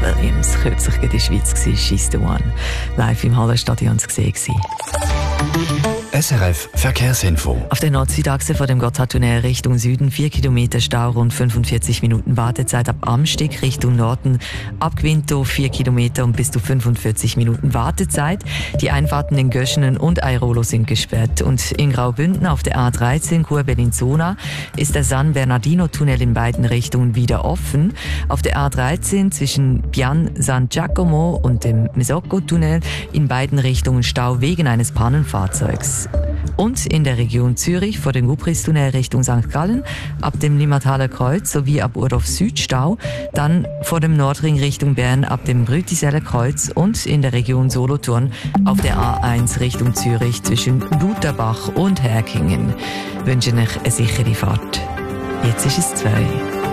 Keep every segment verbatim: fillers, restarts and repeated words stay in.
Williams. Kürzlich in der Schweiz war «She's the One» live im Hallenstadion zu sehen. S R F Verkehrsinfo. Auf der Nord-Süd-Achse vor dem Gotthardtunnel Richtung Süden vier Kilometer Stau, rund fünfundvierzig Minuten Wartezeit ab Amsteg Richtung Norden. Ab Gwintow vier Kilometer und bis zu fünfundvierzig Minuten Wartezeit. Die Einfahrten in Göschenen und Airolo sind gesperrt. Und in Graubünden auf der A dreizehn Chur-Bellinzona ist der San Bernardino-Tunnel in beiden Richtungen wieder offen. Auf der A dreizehn zwischen Pian San Giacomo und dem Mesocco-Tunnel in beiden Richtungen Stau wegen eines Pannenfahrzeugs. Und in der Region Zürich vor dem Gubristunnel Richtung Sankt Gallen ab dem Limataler Kreuz sowie ab Urdorf Süd Stau, dann vor dem Nordring Richtung Bern ab dem Brütiseller Kreuz und in der Region Solothurn auf der A eins Richtung Zürich zwischen Lutherbach und Herkingen. Wünsche euch eine sichere Fahrt. Jetzt ist es zwei.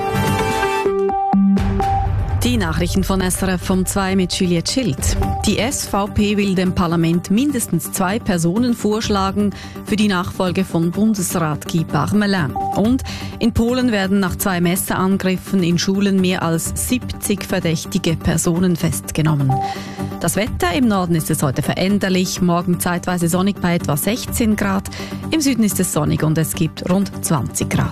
Die Nachrichten von S R F um zwei mit Juliette Schild. Die S V P will dem Parlament mindestens zwei Personen vorschlagen für die Nachfolge von Bundesrat Guy Parmelin. Und in Polen werden nach zwei Messerangriffen in Schulen mehr als siebzig verdächtige Personen festgenommen. Das Wetter: im Norden ist es heute veränderlich, morgen zeitweise sonnig bei etwa sechzehn Grad. Im Süden ist es sonnig und es gibt rund zwanzig Grad.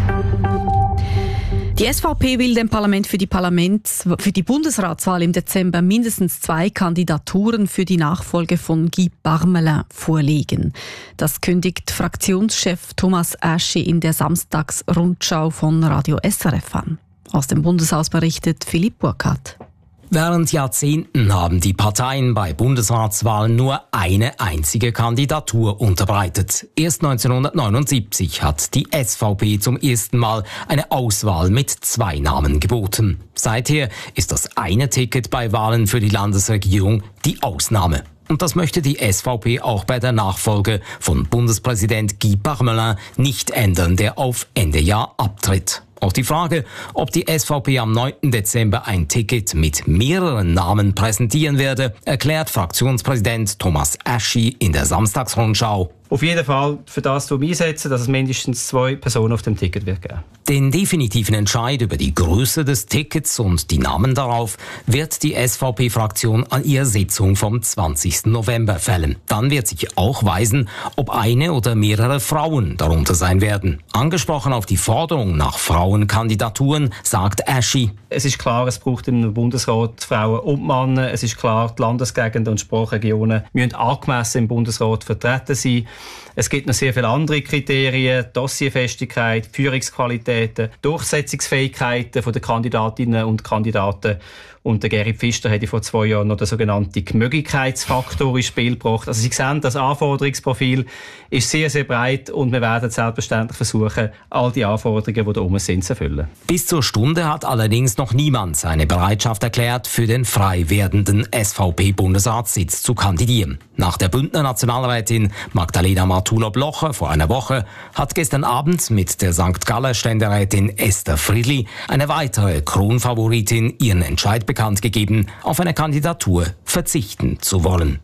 Die S V P will dem Parlament für die, Parlaments- für die Bundesratswahl im Dezember mindestens zwei Kandidaturen für die Nachfolge von Guy Parmelin vorlegen. Das kündigt Fraktionschef Thomas Aschi in der Samstagsrundschau von Radio S R F an. Aus dem Bundeshaus berichtet Philipp Burkhardt. Während Jahrzehnten haben die Parteien bei Bundesratswahlen nur eine einzige Kandidatur unterbreitet. Erst neunzehnhundertneunundsiebzig hat die S V P zum ersten Mal eine Auswahl mit zwei Namen geboten. Seither ist das eine Ticket bei Wahlen für die Landesregierung die Ausnahme. Und das möchte die S V P auch bei der Nachfolge von Bundespräsident Guy Parmelin nicht ändern, der auf Ende Jahr abtritt. Auch die Frage, ob die S V P am neunten Dezember ein Ticket mit mehreren Namen präsentieren werde, erklärt Fraktionspräsident Thomas Aschi in der Samstagsrundschau. Auf jeden Fall für das zu einsetzen, dass es mindestens zwei Personen auf dem Ticket wird geben. Den definitiven Entscheid über die Größe des Tickets und die Namen darauf wird die S V P-Fraktion an ihrer Sitzung vom zwanzigsten November fällen. Dann wird sich auch weisen, ob eine oder mehrere Frauen darunter sein werden. Angesprochen auf die Forderung nach Frauenkandidaturen sagt Aschi: Es ist klar, es braucht im Bundesrat Frauen und Männer. Es ist klar, die Landesgegenden und Sprachregionen müssen angemessen im Bundesrat vertreten sein. Es gibt noch sehr viele andere Kriterien: Dossierfestigkeit, Führungsqualitäten, Durchsetzungsfähigkeiten der Kandidatinnen und Kandidaten. Und der Gerrit Pfister hat vor zwei Jahren noch den sogenannten Möglichkeitsfaktor ins Spiel gebracht. Also Sie sehen, das Anforderungsprofil ist sehr, sehr breit und wir werden selbstverständlich versuchen, all die Anforderungen, die da oben sind, zu erfüllen. Bis zur Stunde hat allerdings noch niemand seine Bereitschaft erklärt, für den frei werdenden S V P-Bundesratssitz zu kandidieren. Nach der Bündner Nationalrätin Magdalena Martula-Blocher vor einer Woche hat gestern Abend mit der Sankt Galler Ständerätin Esther Friedli eine weitere Kronfavoritin ihren Entscheid bekannt gegeben, auf eine Kandidatur verzichten zu wollen.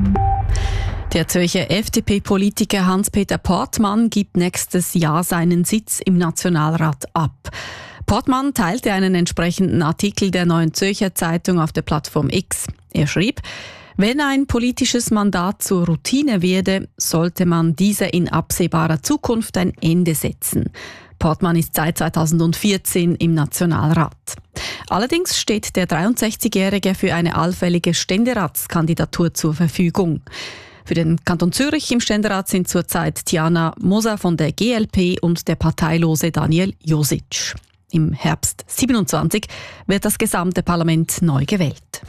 Der Zürcher F D P-Politiker Hans-Peter Portmann gibt nächstes Jahr seinen Sitz im Nationalrat ab. Portmann teilte einen entsprechenden Artikel der Neuen Zürcher Zeitung auf der Plattform X. Er schrieb: Wenn ein politisches Mandat zur Routine werde, sollte man dieser in absehbarer Zukunft ein Ende setzen. Portmann ist seit zweitausendvierzehn im Nationalrat. Allerdings steht der dreiundsechzigjährige für eine allfällige Ständeratskandidatur zur Verfügung. Für den Kanton Zürich im Ständerat sind zurzeit Tiana Moser von der G L P und der parteilose Daniel Josic. Im Herbst siebenundzwanzig wird das gesamte Parlament neu gewählt.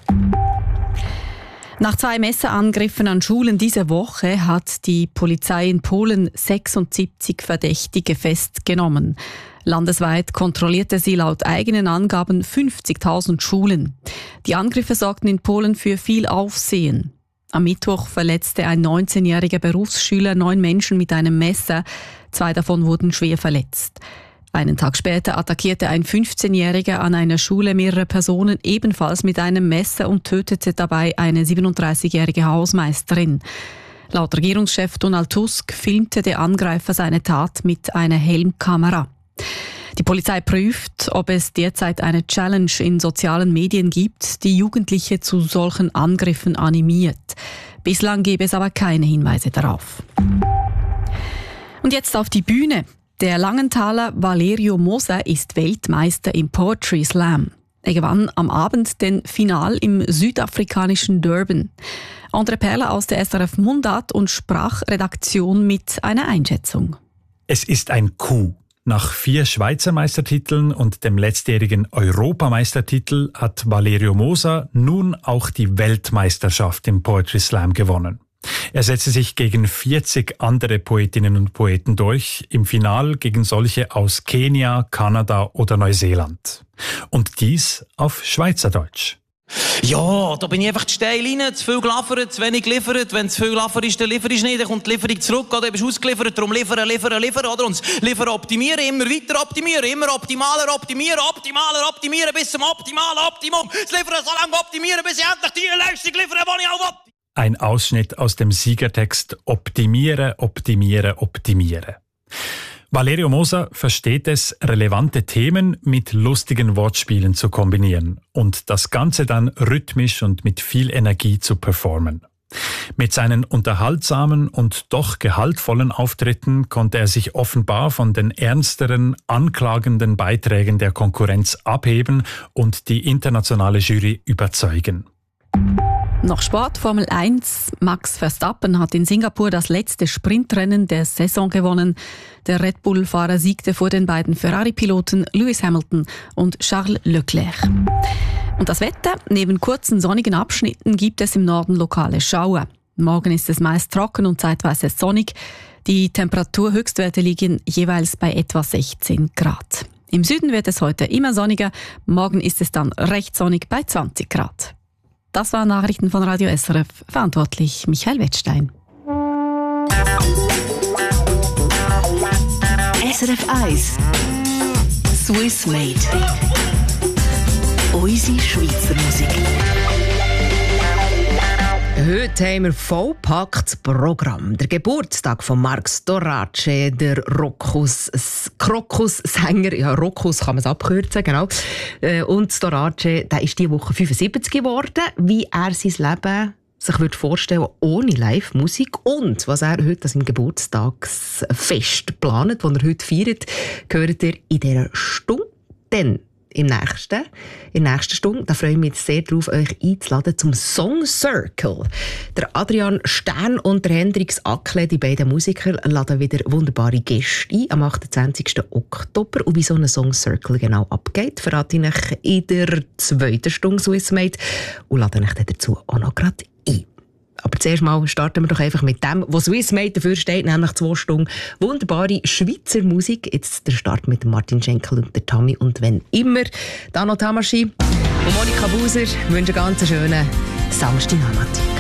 Nach zwei Messerangriffen an Schulen diese Woche hat die Polizei in Polen sechsundsiebzig Verdächtige festgenommen. Landesweit kontrollierte sie laut eigenen Angaben fünfzigtausend Schulen. Die Angriffe sorgten in Polen für viel Aufsehen. Am Mittwoch verletzte ein neunzehnjähriger Berufsschüler neun Menschen mit einem Messer. Zwei davon wurden schwer verletzt. Einen Tag später attackierte ein fünfzehnjähriger an einer Schule mehrere Personen ebenfalls mit einem Messer und tötete dabei eine siebenunddreißigjährige Hausmeisterin. Laut Regierungschef Donald Tusk filmte der Angreifer seine Tat mit einer Helmkamera. Die Polizei prüft, ob es derzeit eine Challenge in sozialen Medien gibt, die Jugendliche zu solchen Angriffen animiert. Bislang gäbe es aber keine Hinweise darauf. Und jetzt auf die Bühne. Der Langenthaler Valerio Moser ist Weltmeister im Poetry Slam. Er gewann am Abend den Final im südafrikanischen Durban. Andre Perler aus der S R F Mundart- und Sprachredaktion mit einer Einschätzung. Es ist ein Coup. Nach vier Schweizer Meistertiteln und dem letztjährigen Europameistertitel hat Valerio Moser nun auch die Weltmeisterschaft im Poetry Slam gewonnen. Er setzte sich gegen vierzig andere Poetinnen und Poeten durch, im Finale gegen solche aus Kenia, Kanada oder Neuseeland. Und dies auf Schweizerdeutsch. Ja, da bin ich einfach zu steil rein, zu viel geliefert, zu wenig geliefert. Wenn zu viel Liefer ist, dann liefere ich nicht, dann kommt die Lieferung zurück, oder? Du bist ausgeliefert, darum liefern, liefern, liefern, oder? Und liefern, optimieren, immer weiter optimieren, immer optimaler optimieren, optimaler optimieren, bis zum optimalen Optimum. Das liefern so lange optimieren, bis ich endlich die Leistung liefere, die ich auch will. Ein Ausschnitt aus dem Siegertext Optimiere, optimiere, optimiere. Valerio Moser versteht es, relevante Themen mit lustigen Wortspielen zu kombinieren und das Ganze dann rhythmisch und mit viel Energie zu performen. Mit seinen unterhaltsamen und doch gehaltvollen Auftritten konnte er sich offenbar von den ernsteren, anklagenden Beiträgen der Konkurrenz abheben und die internationale Jury überzeugen. Noch Sport, Formel eins. Max Verstappen hat in Singapur das letzte Sprintrennen der Saison gewonnen. Der Red Bull-Fahrer siegte vor den beiden Ferrari-Piloten Lewis Hamilton und Charles Leclerc. Und das Wetter? Neben kurzen sonnigen Abschnitten gibt es im Norden lokale Schauer. Morgen ist es meist trocken und zeitweise sonnig. Die Temperaturhöchstwerte liegen jeweils bei etwa sechzehn Grad. Im Süden wird es heute immer sonniger. Morgen ist es dann recht sonnig bei zwanzig Grad. Das waren Nachrichten von Radio S R F. Verantwortlich Michael Wettstein. S R F eins Swiss Made. Unsere Schweizer Musik. Heute haben wir vollpacktes Programm. Der Geburtstag von Marc Storace, der Krokus-Sänger, ja, Rokus kann man es abkürzen, genau. Und Storace, der ist diese Woche fünfundsiebzig geworden, wie er sein Leben sich würde vorstellen ohne Live-Musik. Und was er heute an seinem Geburtstagsfest plant, das er heute feiert, hört ihr in dieser Stunde. Dann Im nächsten, in der nächsten Stunde, da freue ich mich sehr darauf, euch einzuladen zum Song Circle. Der Adrian Stern und der Hendrix Ackle, die beiden Musiker, laden wieder wunderbare Gäste ein am achtundzwanzigsten Oktober. Und wie so ein Song Circle genau abgeht, verrate ich euch in der zweiten Stunde Swissmade und lade euch dazu auch noch gerade ein. Aber zuerst mal starten wir doch einfach mit dem, was Swissmade dafür steht, nämlich zwei Stunden wunderbare Schweizer Musik. Jetzt der Start mit Martin Schenkel und der Tammy und wenn immer. Dano Tamaschi und Monika Buser wünschen ganz einen schönen Samstagnachmittag.